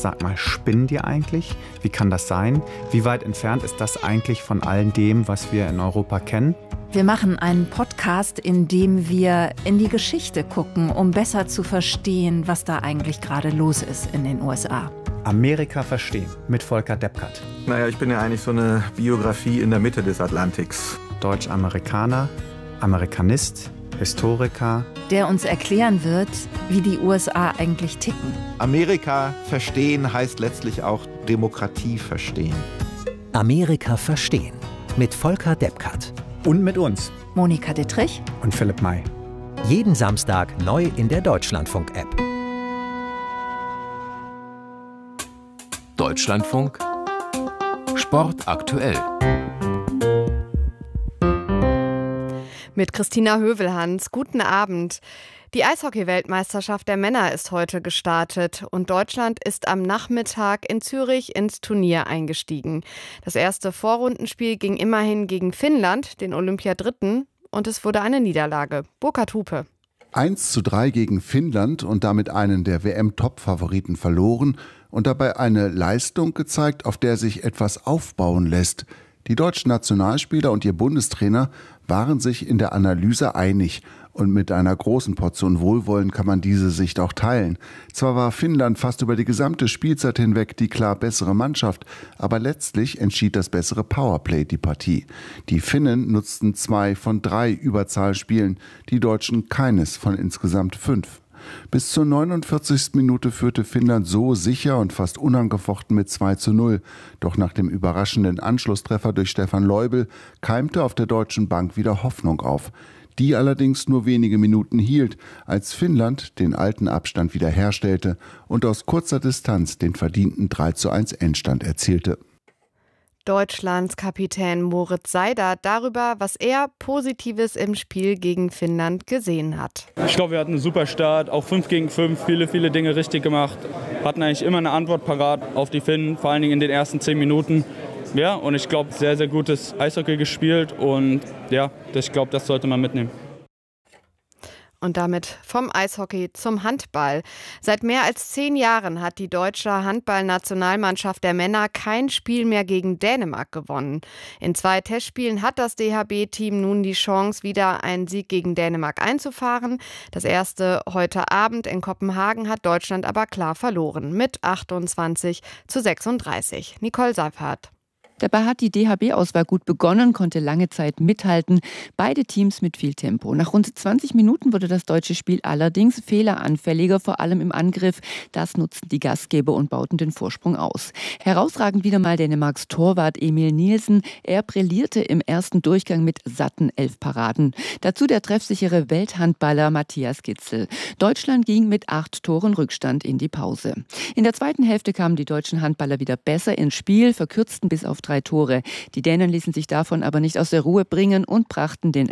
Sag mal, spinnen die eigentlich? Wie kann das sein? Wie weit entfernt ist das eigentlich von all dem, was wir in Europa kennen? Wir machen einen Podcast, in dem wir in die Geschichte gucken, um besser zu verstehen, was da eigentlich gerade los ist in den USA. Amerika verstehen mit Volker Deppkert. Naja, ich bin ja eigentlich so eine Biografie in der Mitte des Atlantiks. Deutsch-Amerikaner, Amerikanist, Historiker. Der uns erklären wird, wie die USA eigentlich ticken. Amerika verstehen heißt letztlich auch Demokratie verstehen. Amerika verstehen mit Volker Deppkert. Und mit uns, Monika Dittrich und Philipp May. Jeden Samstag neu in der Deutschlandfunk-App. Deutschlandfunk Sport aktuell. Mit Christina Hövelhans. Guten Abend. Die Eishockey-Weltmeisterschaft der Männer ist heute gestartet und Deutschland ist am Nachmittag in Zürich ins Turnier eingestiegen. Das erste Vorrundenspiel ging immerhin gegen Finnland, den Olympiadritten, und es wurde eine Niederlage. Burkhard Hupe. 1:3 gegen Finnland und damit einen der WM-Top-Favoriten verloren und dabei eine Leistung gezeigt, auf der sich etwas aufbauen lässt. Die deutschen Nationalspieler und ihr Bundestrainer waren sich in der Analyse einig und mit einer großen Portion Wohlwollen kann man diese Sicht auch teilen. Zwar war Finnland fast über die gesamte Spielzeit hinweg die klar bessere Mannschaft, aber letztlich entschied das bessere Powerplay die Partie. Die Finnen nutzten 2 von 3 Überzahlspielen, die Deutschen keines von insgesamt 5. Bis zur 49. Minute führte Finnland so sicher und fast unangefochten mit 2:0. Doch nach dem überraschenden Anschlusstreffer durch Stefan Leubel keimte auf der deutschen Bank wieder Hoffnung auf. Die allerdings nur wenige Minuten hielt, als Finnland den alten Abstand wiederherstellte und aus kurzer Distanz den verdienten 3:1 Endstand erzielte. Deutschlands Kapitän Moritz Seider darüber, was er Positives im Spiel gegen Finnland gesehen hat. Ich glaube, wir hatten einen super Start, auch 5 gegen 5, viele Dinge richtig gemacht. Hatten eigentlich immer eine Antwort parat auf die Finnen, vor allen Dingen in den ersten 10 Minuten. Ja, und ich glaube, sehr, sehr gutes Eishockey gespielt und ja, ich glaube, das sollte man mitnehmen. Und damit vom Eishockey zum Handball. Seit mehr als 10 Jahren hat die deutsche Handballnationalmannschaft der Männer kein Spiel mehr gegen Dänemark gewonnen. In 2 Testspielen hat das DHB-Team nun die Chance, wieder einen Sieg gegen Dänemark einzufahren. Das erste heute Abend in Kopenhagen hat Deutschland aber klar verloren mit 28:36. Nicole Seifert. Dabei hat die DHB-Auswahl gut begonnen, konnte lange Zeit mithalten. Beide Teams mit viel Tempo. Nach rund 20 Minuten wurde das deutsche Spiel allerdings fehleranfälliger, vor allem im Angriff. Das nutzten die Gastgeber und bauten den Vorsprung aus. Herausragend wieder mal Dänemarks Torwart Emil Nielsen. Er brillierte im ersten Durchgang mit satten 11 Paraden. Dazu der treffsichere Welthandballer Matthias Gitzel. Deutschland ging mit 8 Toren Rückstand in die Pause. In der zweiten Hälfte kamen die deutschen Handballer wieder besser ins Spiel, verkürzten bis auf 3 Tore. Die Dänen ließen sich davon aber nicht aus der Ruhe bringen und brachten den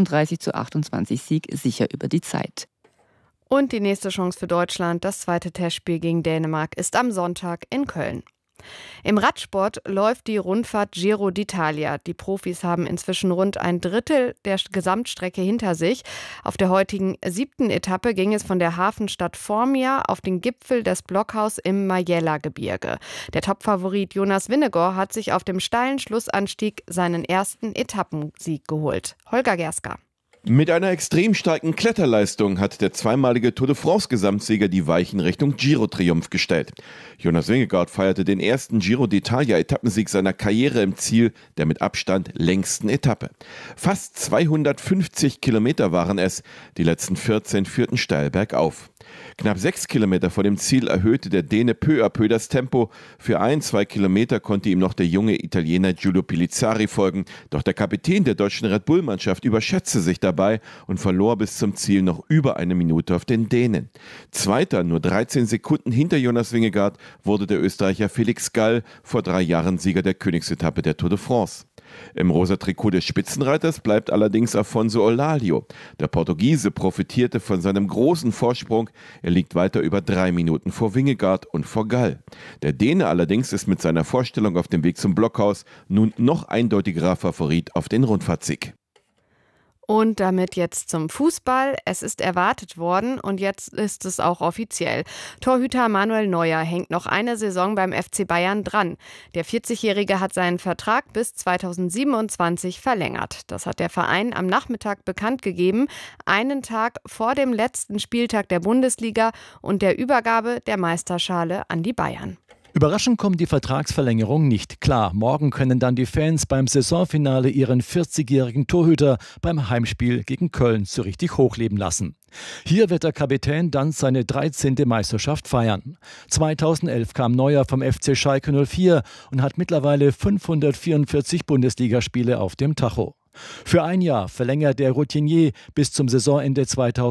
36:28 Sieg sicher über die Zeit. Und die nächste Chance für Deutschland, das zweite Testspiel gegen Dänemark, ist am Sonntag in Köln. Im Radsport läuft die Rundfahrt Giro d'Italia. Die Profis haben inzwischen rund ein Drittel der Gesamtstrecke hinter sich. Auf der heutigen 7. Etappe ging es von der Hafenstadt Formia auf den Gipfel des Blockhaus im Majella-Gebirge. Der Topfavorit Jonas Vingegaard hat sich auf dem steilen Schlussanstieg seinen ersten Etappensieg geholt. Holger Gerska. Mit einer extrem starken Kletterleistung hat der zweimalige Tour de France-Gesamtsieger die Weichen Richtung Giro-Triumph gestellt. Jonas Vingegaard feierte den ersten Giro d'Italia-Etappensieg seiner Karriere im Ziel der mit Abstand längsten Etappe. Fast 250 Kilometer waren es, die letzten 14 führten steil bergauf. Knapp 6 Kilometer vor dem Ziel erhöhte der Däne peu à peu das Tempo. Für 1-2 Kilometer konnte ihm noch der junge Italiener Giulio Pilizzari folgen. Doch der Kapitän der deutschen Red Bull-Mannschaft überschätzte sich dabei und verlor bis zum Ziel noch über eine Minute auf den Dänen. Zweiter, nur 13 Sekunden hinter Jonas Vingegaard, wurde der Österreicher Felix Gall, vor 3 Jahren Sieger der Königsetappe der Tour de France. Im rosa Trikot des Spitzenreiters bleibt allerdings Afonso Olalio. Der Portugiese profitierte von seinem großen Vorsprung. Er liegt weiter über 3 Minuten vor Vingegaard und vor Gall. Der Däne allerdings ist mit seiner Vorstellung auf dem Weg zum Blockhaus nun noch eindeutigerer Favorit auf den Rundfahrtsieg. Und damit jetzt zum Fußball. Es ist erwartet worden und jetzt ist es auch offiziell. Torhüter Manuel Neuer hängt noch eine Saison beim FC Bayern dran. Der 40-Jährige hat seinen Vertrag bis 2027 verlängert. Das hat der Verein am Nachmittag bekannt gegeben, einen Tag vor dem letzten Spieltag der Bundesliga und der Übergabe der Meisterschale an die Bayern. Überraschend kommt die Vertragsverlängerung nicht. Klar, morgen können dann die Fans beim Saisonfinale ihren 40-jährigen Torhüter beim Heimspiel gegen Köln so richtig hochleben lassen. Hier wird der Kapitän dann seine 13. Meisterschaft feiern. 2011 kam Neuer vom FC Schalke 04 und hat mittlerweile 544 Bundesligaspiele auf dem Tacho. Für ein Jahr verlängert der Routinier bis zum Saisonende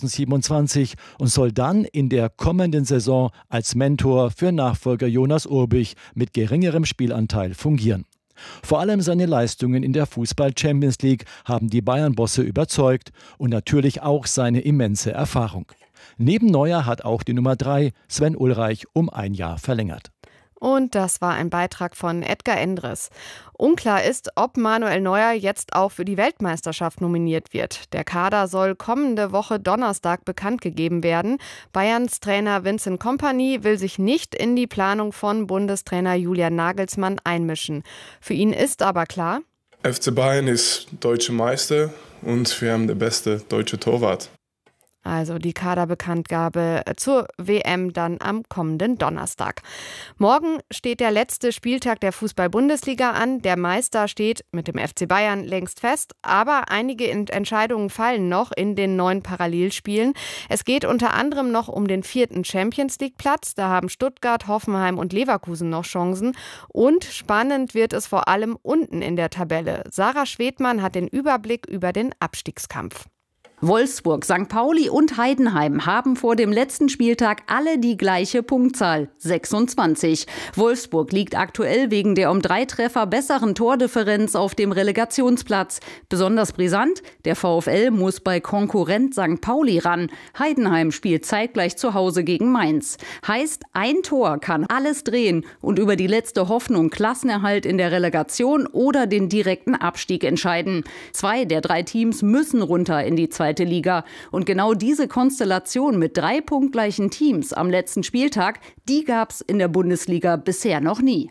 2027 und soll dann in der kommenden Saison als Mentor für Nachfolger Jonas Urbich mit geringerem Spielanteil fungieren. Vor allem seine Leistungen in der Fußball-Champions League haben die Bayern-Bosse überzeugt und natürlich auch seine immense Erfahrung. Neben Neuer hat auch die Nummer 3, Sven Ulreich, um ein Jahr verlängert. Und das war ein Beitrag von Edgar Endres. Unklar ist, ob Manuel Neuer jetzt auch für die Weltmeisterschaft nominiert wird. Der Kader soll kommende Woche Donnerstag bekannt gegeben werden. Bayerns Trainer Vincent Kompany will sich nicht in die Planung von Bundestrainer Julian Nagelsmann einmischen. Für ihn ist aber klar: FC Bayern ist deutscher Meister und wir haben den besten deutschen Torwart. Also die Kaderbekanntgabe zur WM dann am kommenden Donnerstag. Morgen steht der letzte Spieltag der Fußball-Bundesliga an. Der Meister steht mit dem FC Bayern längst fest, aber einige Entscheidungen fallen noch in den 9 Parallelspielen. Es geht unter anderem noch um den 4. Champions-League-Platz. Da haben Stuttgart, Hoffenheim und Leverkusen noch Chancen. Und spannend wird es vor allem unten in der Tabelle. Sarah Schwedmann hat den Überblick über den Abstiegskampf. Wolfsburg, St. Pauli und Heidenheim haben vor dem letzten Spieltag alle die gleiche Punktzahl, 26. Wolfsburg liegt aktuell wegen der um 3 Treffer besseren Tordifferenz auf dem Relegationsplatz. Besonders brisant, der VfL muss bei Konkurrent St. Pauli ran. Heidenheim spielt zeitgleich zu Hause gegen Mainz. Heißt, ein Tor kann alles drehen und über die letzte Hoffnung Klassenerhalt in der Relegation oder den direkten Abstieg entscheiden. 2 der 3 Teams müssen runter in die zweite Liga. Und genau diese Konstellation mit 3 punktgleichen Teams am letzten Spieltag, die gab es in der Bundesliga bisher noch nie.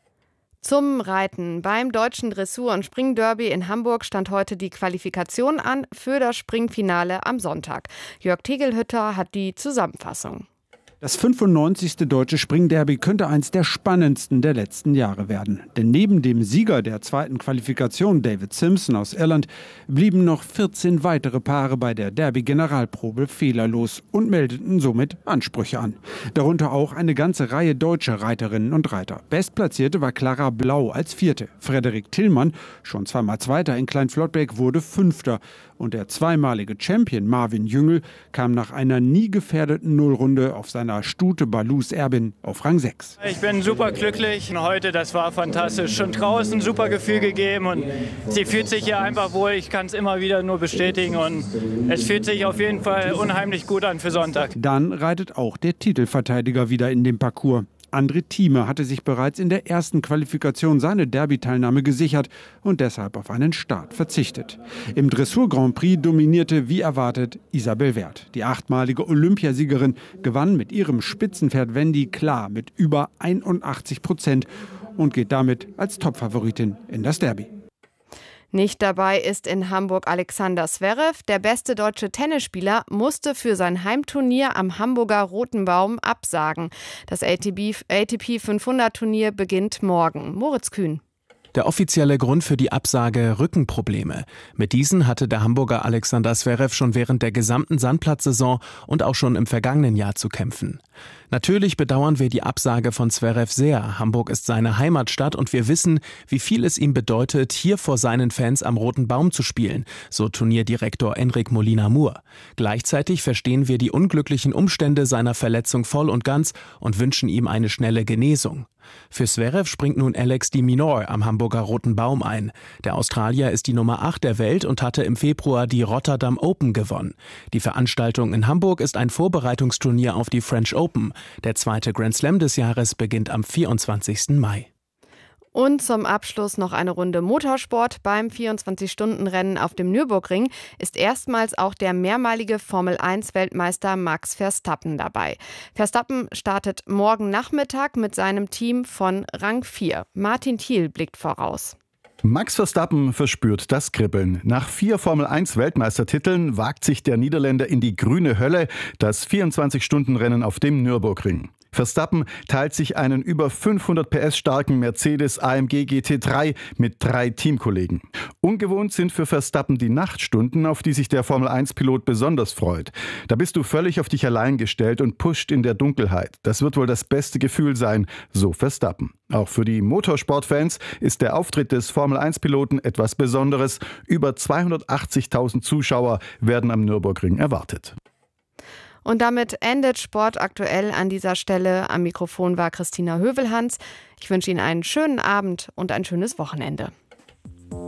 Zum Reiten. Beim Deutschen Dressur- und Springderby in Hamburg stand heute die Qualifikation an für das Springfinale am Sonntag. Jörg Tegelhütter hat die Zusammenfassung. Das 95. Deutsche Springderby könnte eins der spannendsten der letzten Jahre werden. Denn neben dem Sieger der 2. Qualifikation, David Simpson aus Irland, blieben noch 14 weitere Paare bei der Derby-Generalprobe fehlerlos und meldeten somit Ansprüche an. Darunter auch eine ganze Reihe deutscher Reiterinnen und Reiter. Bestplatzierte war Clara Blau als 4. Frederik Tillmann, schon zweimal Zweiter in Kleinflottbeck, wurde 5. Und der zweimalige Champion Marvin Jüngel kam nach einer nie gefährdeten Nullrunde auf seiner Stute Balus Erbin auf Rang 6. Ich bin super glücklich heute, das war fantastisch. Schon draußen super Gefühl gegeben und sie fühlt sich hier einfach wohl. Ich kann es immer wieder nur bestätigen und es fühlt sich auf jeden Fall unheimlich gut an für Sonntag. Dann reitet auch der Titelverteidiger wieder in den Parcours. André Thieme hatte sich bereits in der ersten Qualifikation seine Derby-Teilnahme gesichert und deshalb auf einen Start verzichtet. Im Dressur-Grand Prix dominierte, wie erwartet, Isabel Werth. Die 8-malige Olympiasiegerin gewann mit ihrem Spitzenpferd Wendy klar mit über 81% und geht damit als Topfavoritin in das Derby. Nicht dabei ist in Hamburg Alexander Zverev. Der beste deutsche Tennisspieler musste für sein Heimturnier am Hamburger Roten Baum absagen. Das ATP 500-Turnier beginnt morgen. Moritz Kühn. Der offizielle Grund für die Absage: Rückenprobleme. Mit diesen hatte der Hamburger Alexander Zverev schon während der gesamten Sandplatzsaison und auch schon im vergangenen Jahr zu kämpfen. Natürlich bedauern wir die Absage von Zverev sehr. Hamburg ist seine Heimatstadt und wir wissen, wie viel es ihm bedeutet, hier vor seinen Fans am Roten Baum zu spielen, so Turnierdirektor Enric Molina-Mur. Gleichzeitig verstehen wir die unglücklichen Umstände seiner Verletzung voll und ganz und wünschen ihm eine schnelle Genesung. Für Zverev springt nun Alex de Minaur am Hamburger Roten Baum ein. Der Australier ist die Nummer 8 der Welt und hatte im Februar die Rotterdam Open gewonnen. Die Veranstaltung in Hamburg ist ein Vorbereitungsturnier auf die French Open. Der 2. Grand Slam des Jahres beginnt am 24. Mai. Und zum Abschluss noch eine Runde Motorsport. Beim 24-Stunden-Rennen auf dem Nürburgring ist erstmals auch der mehrmalige Formel-1-Weltmeister Max Verstappen dabei. Verstappen startet morgen Nachmittag mit seinem Team von Rang 4. Martin Thiel blickt voraus. Max Verstappen verspürt das Kribbeln. Nach 4 Formel-1-Weltmeistertiteln wagt sich der Niederländer in die grüne Hölle, das 24-Stunden-Rennen auf dem Nürburgring. Verstappen teilt sich einen über 500 PS starken Mercedes AMG GT3 mit 3 Teamkollegen. Ungewohnt sind für Verstappen die Nachtstunden, auf die sich der Formel-1-Pilot besonders freut. Da bist du völlig auf dich allein gestellt und pusht in der Dunkelheit. Das wird wohl das beste Gefühl sein, so Verstappen. Auch für die Motorsportfans ist der Auftritt des Formel-1-Piloten etwas Besonderes. Über 280.000 Zuschauer werden am Nürburgring erwartet. Und damit endet Sport aktuell an dieser Stelle. Am Mikrofon war Christina Hövelhans. Ich wünsche Ihnen einen schönen Abend und ein schönes Wochenende.